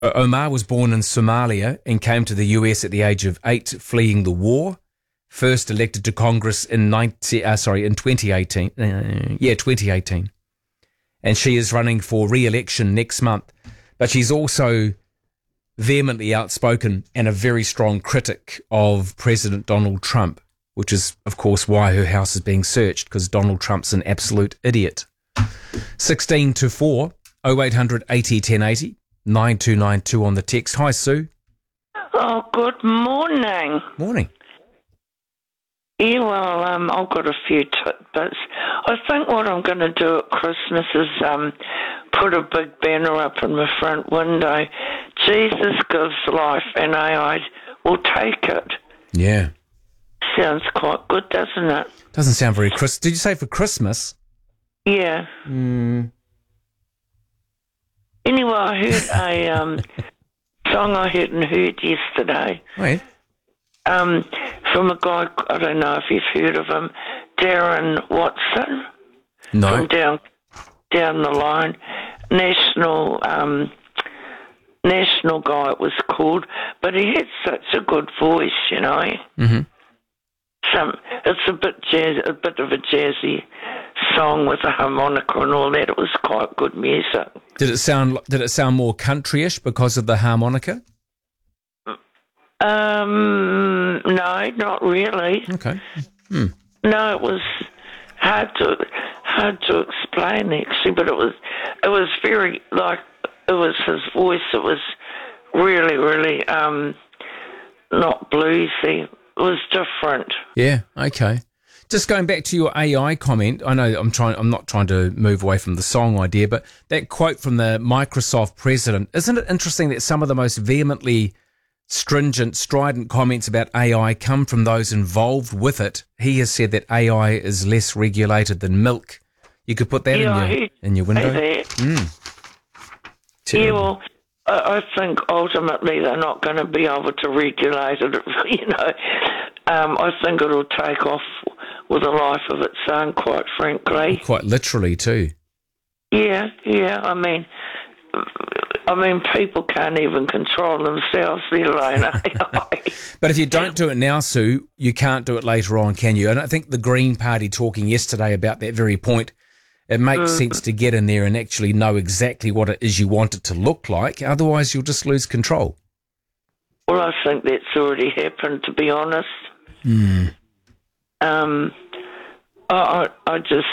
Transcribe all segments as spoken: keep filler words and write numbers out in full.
O- Omar was born in Somalia and came to the U S at the age of eight, fleeing the war. First elected to Congress in ninety, uh, sorry, in twenty eighteen. Uh, yeah, twenty eighteen. And she is running for re-election next month. But she's also vehemently outspoken and a very strong critic of President Donald Trump, which is, of course, why her house is being searched, because Donald Trump's an absolute idiot. sixteen to four, oh eight hundred eighty ten eighty, nine two nine two on the text. Hi, Sue. Oh, good morning. Morning. Yeah, well, um, I've got a few tidbits. I think what I'm going to do at Christmas is um, put a big banner up in my front window. Jesus gives life and A I will take it. Yeah. Sounds quite good, doesn't it? Doesn't sound very Chris. Did you say for Christmas? Yeah. Mm. Anyway, I heard a um, song I heard and heard yesterday. Wait. Um, from a guy, I don't know if you've heard of him, Darren Watson. No. From down, down the line. National, um, national guy it was called, but he had such a good voice, you know. Mm-hmm. Some, it's a bit jazz, a bit of a jazzy song with a harmonica and all that. It was quite good music. Did it sound? Did it sound more countryish because of the harmonica? Um, no, not really. Okay. Hmm. No, it was hard to hard to explain actually, but it was it was very like it was his voice. It was really, really um, not bluesy. It was different. Yeah. Okay. Just going back to your A I comment, I know I'm trying. I'm not trying to move away from the song idea, but that quote from the Microsoft president, isn't it interesting that some of the most vehemently stringent, strident comments about A I come from those involved with it? He has said that A I is less regulated than milk. You could put that Yeah, in your in your window. That. Mm. Yeah, well, I, I think ultimately they're not going to be able to regulate it. You know, um, I think it'll take off with a life of its own, quite frankly. Quite literally too. Yeah, yeah. I mean, I mean, people can't even control themselves, let alone A I. But if you don't do it now, Sue, you can't do it later on, can you? And I think the Green Party talking yesterday about that very point, it makes mm. sense to get in there and actually know exactly what it is you want it to look like. Otherwise, you'll just lose control. Well, I think that's already happened, to be honest. Mm. Um, I, I, I just,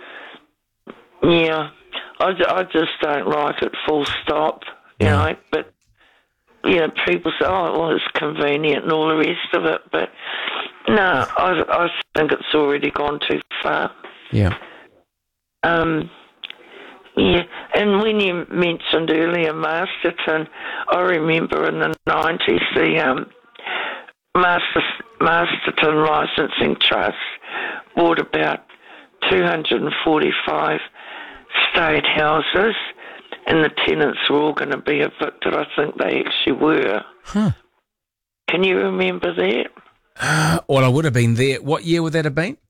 yeah, I, I just don't like it, full stop, you yeah. know, but, you know, people say, oh, well, it's convenient and all the rest of it, but no, I, I think it's already gone too far. Yeah. Um, yeah, and when you mentioned earlier Masterton, I remember in the nineties, the um, Master, Masterton Licensing Trust bought about two hundred forty-five state houses, and the tenants were all going to be evicted. I think they actually were. Huh. Can you remember that? Uh, well, I would have been there. What year would that have been?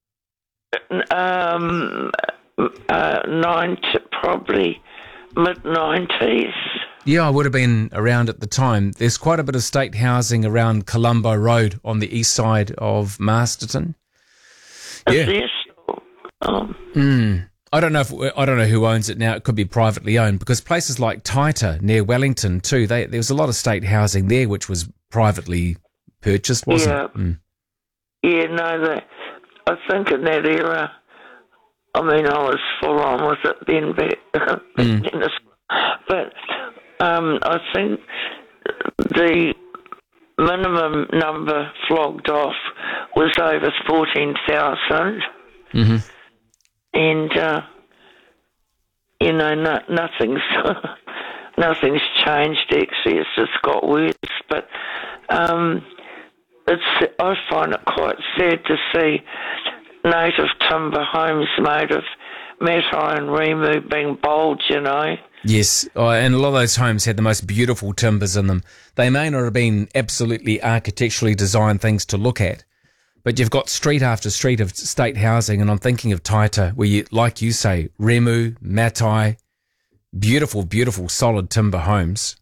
Um, uh, ninety, probably mid nineties. Yeah, I would have been around at the time. There's quite a bit of state housing around Colombo Road on the east side of Masterton. Is Yeah. there still? Um, Mm. I don't know if I don't know who owns it now. It could be privately owned, because places like Taita near Wellington too. They, there was a lot of state housing there, which was privately purchased, wasn't yeah. it? Mm. Yeah, no, that, I think in that era, I mean, I was full on with it then, but, Mm. but um, I think the minimum number flogged off was over fourteen thousand. Mm-hmm. And, uh, you know, no, nothing's nothing's changed, actually. It's just got worse. But um, it's I find it quite sad to see native timber homes made of matai and rimu being bowled, you know. Yes, oh, and a lot of those homes had the most beautiful timbers in them. They may not have been absolutely architecturally designed things to look at, but you've got street after street of state housing, and I'm thinking of Taita, where you, like you say, rimu, matai, beautiful, beautiful, solid timber homes.